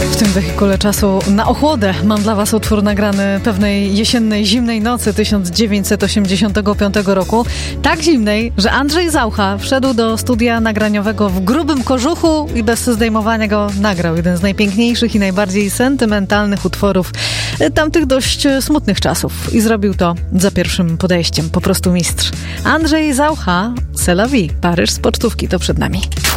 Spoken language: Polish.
W tym wehikule czasu na ochłodę mam dla Was utwór nagrany pewnej jesiennej, zimnej nocy 1985 roku. Tak zimnej, że Andrzej Zaucha wszedł do studia nagraniowego w grubym kożuchu i bez zdejmowania go nagrał. Jeden z najpiękniejszych i najbardziej sentymentalnych utworów tamtych dość smutnych czasów. I zrobił to za pierwszym podejściem. Po prostu mistrz. Andrzej Zaucha, C'est la vie. Paryż z pocztówki to przed nami.